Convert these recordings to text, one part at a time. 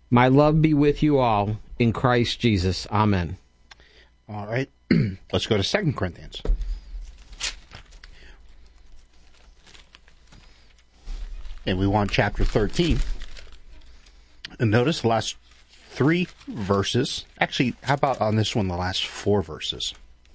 My love be with you all in Christ Jesus. Amen. All right. Let's go to 2 Corinthians. And we want chapter 13. And notice the last 3 verses. Actually, how about on this one, the last 4 verses?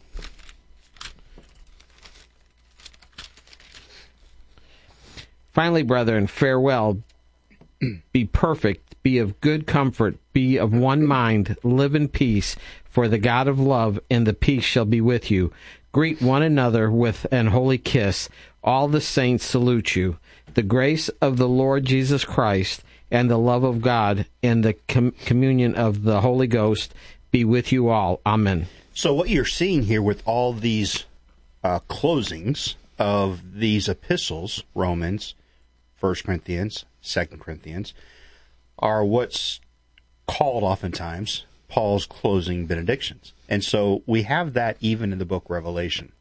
Finally, brethren, farewell. Be perfect, be of good comfort, be of one mind, live in peace, for the God of love and the peace shall be with you. Greet one another with an holy kiss. All the saints salute you. The grace of the Lord Jesus Christ and the love of God and the communion of the Holy Ghost be with you all. Amen. So what you're seeing here with all these closings of these epistles, Romans, 1 Corinthians, 2 Corinthians, are what's called oftentimes Paul's closing benedictions. And so we have that even in the book Revelation.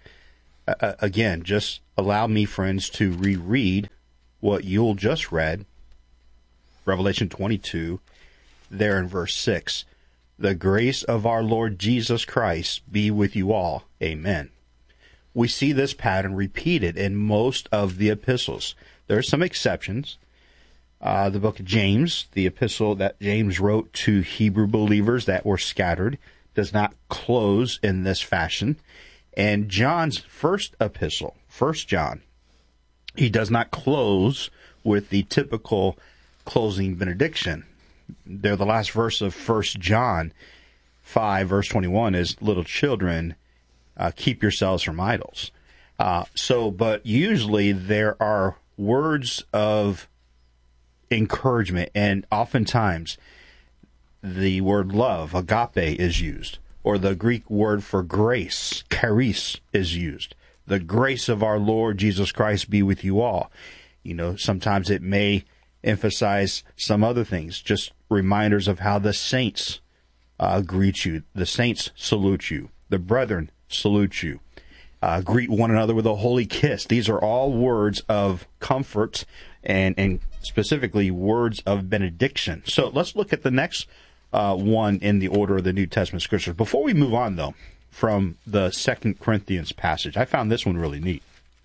Again, just allow me, friends, to reread what Yule just read, Revelation 22, there in verse 6. The grace of our Lord Jesus Christ be with you all. Amen. We see this pattern repeated in most of the epistles. There are some exceptions. The book of James, the epistle that James wrote to Hebrew believers that were scattered, does not close in this fashion. And John's first epistle, 1 John, he does not close with the typical closing benediction. There, the last verse of 1 John 5, verse 21 is, little children, keep yourselves from idols. But usually there are words of encouragement, and oftentimes the word love, agape, is used, or the Greek word for grace, charis, is used. The grace of our Lord Jesus Christ be with you all. Sometimes it may emphasize some other things, just reminders of how the saints greet you. The saints salute you. The brethren salute you. Greet one another with a holy kiss. These are all words of comfort and specifically words of benediction. So let's look at the next one in the order of the New Testament scriptures. Before we move on, though, from the 2 Corinthians passage, I found this one really neat.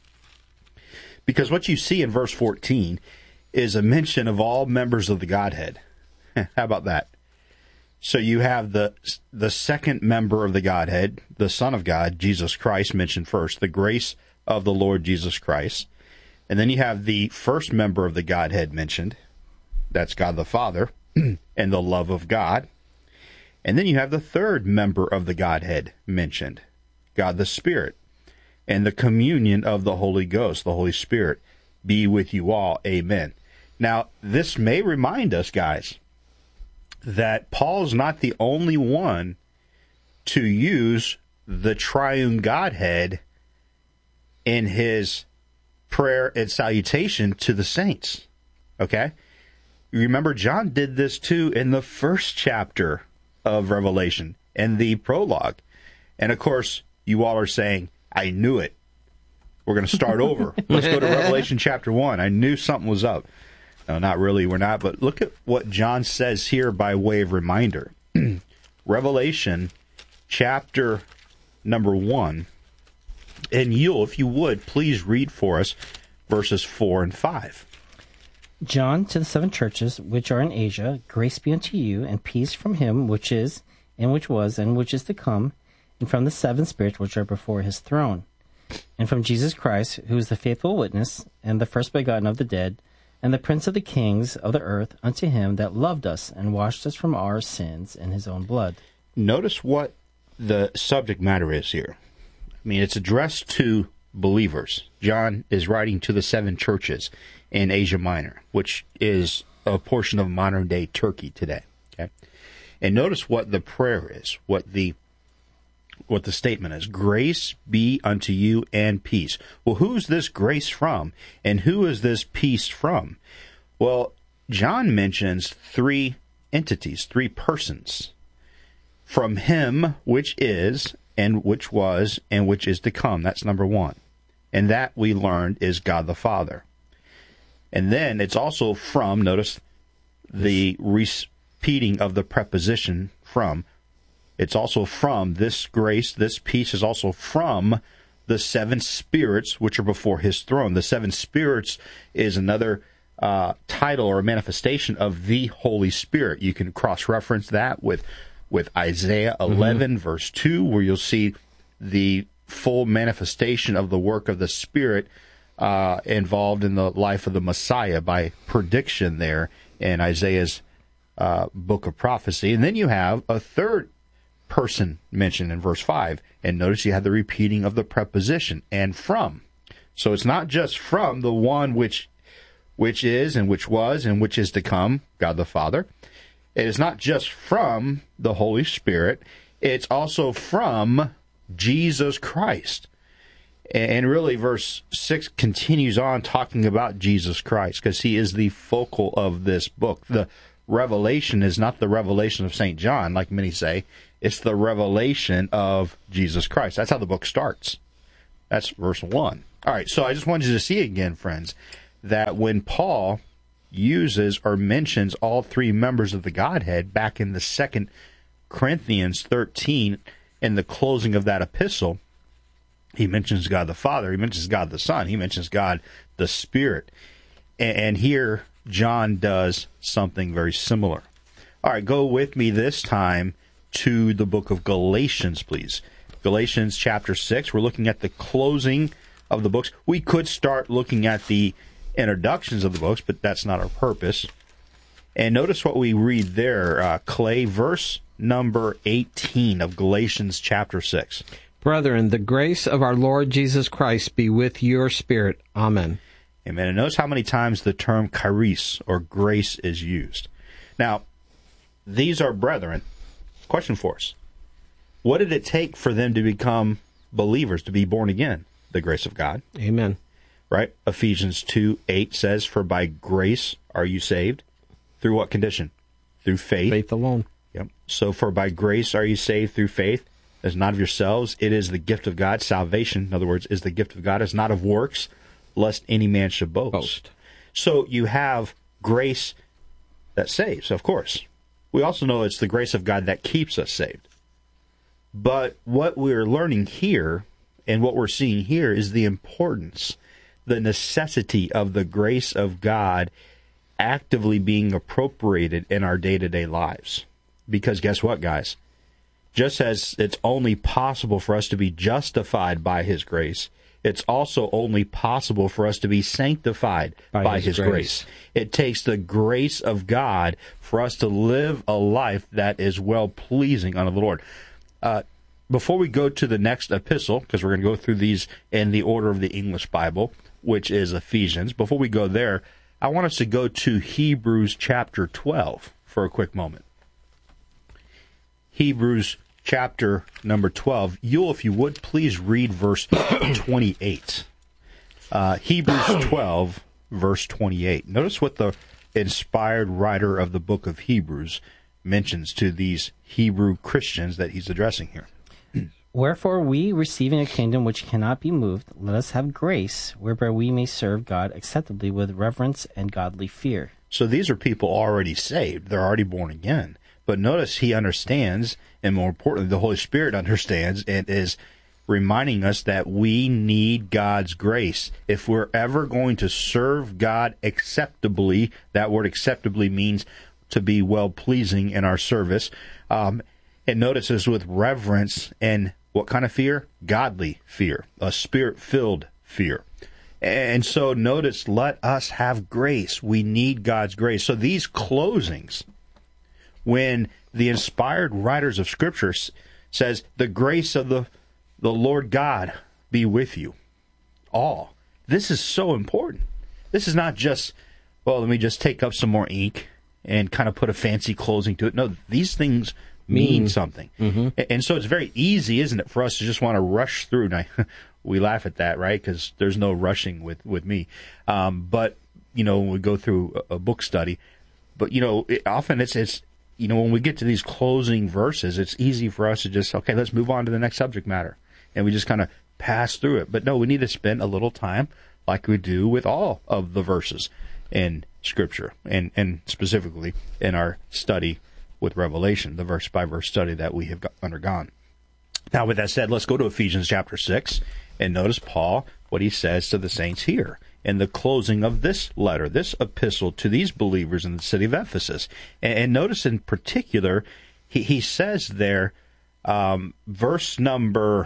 Because what you see in verse 14 is a mention of all members of the Godhead. How about that? So you have the second member of the Godhead, the Son of God, Jesus Christ, mentioned first, the grace of the Lord Jesus Christ. And then you have the first member of the Godhead mentioned, that's God the Father, and the love of God. And then you have the third member of the Godhead mentioned, God the Spirit, and the communion of the Holy Ghost, the Holy Spirit, be with you all. Amen. Now, this may remind us, guys, that Paul's not the only one to use the triune Godhead in his prayer and salutation to the saints. Okay? Remember, John did this too in the first chapter of Revelation, in the prologue. And of course, you all are saying, I knew it. We're going to start over. Let's go to Revelation chapter 1. I knew something was up. No, not really, we're not. But look at what John says here by way of reminder. Revelation chapter number 1. And Yule, if you would, please read for us verses 4 and 5. John, to the 7 churches which are in Asia, grace be unto you, and peace from him which is, and which was, and which is to come, and from the 7 spirits which are before his throne, and from Jesus Christ, who is the faithful witness, and the first begotten of the dead, and the prince of the kings of the earth, unto him that loved us, and washed us from our sins in his own blood. Notice what the subject matter is here. I mean, it's addressed to believers. John is writing to the 7 churches in Asia Minor, which is a portion of modern-day Turkey today. Okay, and notice what the prayer is, what the statement is. Grace be unto you and peace. Well, who's this grace from, and who is this peace from? Well, John mentions 3 entities, 3 persons. From him which is, and which was, and which is to come. That's number 1. And that, we learned, is God the Father. And then it's also from, notice, the repeating of the preposition from. It's also from this grace, this peace is also from the seven spirits which are before his throne. The seven spirits is another title or manifestation of the Holy Spirit. You can cross-reference that with Isaiah 11, verse 2, where you'll see the full manifestation of the work of the Spirit involved in the life of the Messiah by prediction there in Isaiah's book of prophecy. And then you have a third person mentioned in verse 5. And notice you have the repeating of the preposition, and from. So it's not just from the one which is and which was and which is to come, God the Father. It is not just from the Holy Spirit. It's also from Jesus Christ. And really, verse 6 continues on talking about Jesus Christ, because he is the focal of this book. The revelation is not the revelation of St. John, like many say. It's the revelation of Jesus Christ. That's how the book starts. That's verse 1. All right, so I just wanted you to see again, friends, that when Paul uses or mentions all three members of the Godhead back in the 2 Corinthians 13, in the closing of that epistle, he mentions God the Father, he mentions God the Son, he mentions God the Spirit. And here, John does something very similar. All right, go with me this time to the book of Galatians, please. Galatians chapter 6, we're looking at the closing of the books. We could start looking at the introductions of the books, but that's not our purpose. And notice what we read there, Clay, verse number 18 of Galatians chapter 6. Brethren, the grace of our Lord Jesus Christ be with your spirit. Amen. Amen. And notice how many times the term charis, or grace, is used. Now, these are brethren. Question for us. What did it take for them to become believers, to be born again? The grace of God. Amen. Right? Ephesians 2:8 says, for by grace are you saved. Through what condition? Through faith. Faith alone. Yep. So for by grace are you saved through faith. It's not of yourselves. It is the gift of God. Salvation, in other words, is the gift of God. It's not of works, lest any man should boast. So you have grace that saves, of course. We also know it's the grace of God that keeps us saved. But what we're learning here and what we're seeing here is the importance, the necessity of the grace of God actively being appropriated in our day-to-day lives. Because guess what, guys? Just as it's only possible for us to be justified by his grace, it's also only possible for us to be sanctified by his grace. It takes the grace of God for us to live a life that is well-pleasing unto the Lord. Before we go to the next epistle, because we're going to go through these in the order of the English Bible, which is Ephesians, before we go there, I want us to go to Hebrews chapter 12 for a quick moment. Hebrews chapter number 12. You'll, if you would, please read verse 28. Hebrews 12, verse 28. Notice what the inspired writer of the book of Hebrews mentions to these Hebrew Christians that he's addressing here. Wherefore we, receiving a kingdom which cannot be moved, let us have grace, whereby we may serve God acceptably with reverence and godly fear. So these are people already saved. They're already born again. But notice he understands, and more importantly, the Holy Spirit understands and is reminding us that we need God's grace. If we're ever going to serve God acceptably, that word acceptably means to be well-pleasing in our service. And notice this with reverence and what kind of fear? Godly fear, a spirit-filled fear. And so notice, let us have grace. We need God's grace. So these closings, when the inspired writers of Scripture says, the grace of the Lord God be with you all. This is so important. This is not just, well, let me just take up some more ink and kind of put a fancy closing to it. No, these things mean something. Mm-hmm. And so it's very easy, isn't it, for us to just want to rush through. Now, we laugh at that, right? Because there's no rushing with me. But, you know, when we go through a book study, but, you know, often it's you know, when we get to these closing verses, it's easy for us to just, okay, let's move on to the next subject matter. And we just kind of pass through it. But no, we need to spend a little time, like we do with all of the verses in Scripture, and specifically in our study with Revelation, the verse-by-verse study that we have undergone. Now, with that said, let's go to Ephesians chapter 6, and notice Paul, what he says to the saints here in the closing of this letter, this epistle to these believers in the city of Ephesus. And notice in particular, he says there, verse number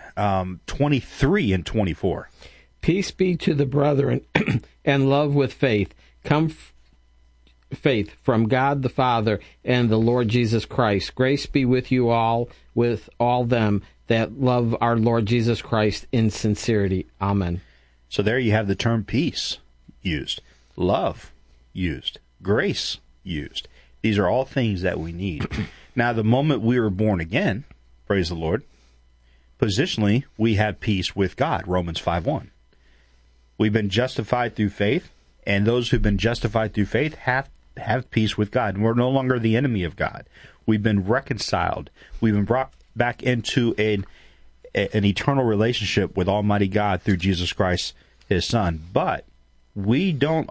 23 and 24. Peace be to the brethren and love with faith. Faith from God the Father and the Lord Jesus Christ. Grace be with you all, with all them that love our Lord Jesus Christ in sincerity. Amen. So there you have the term peace used, love used, grace used. These are all things that we need. Now, the moment we were born again, praise the Lord, positionally, we have peace with God, Romans 5:1. We've been justified through faith, and those who've been justified through faith have peace with God. And we're no longer the enemy of God. We've been reconciled. We've been brought back into an eternal relationship with Almighty God through Jesus Christ, His Son. But we don't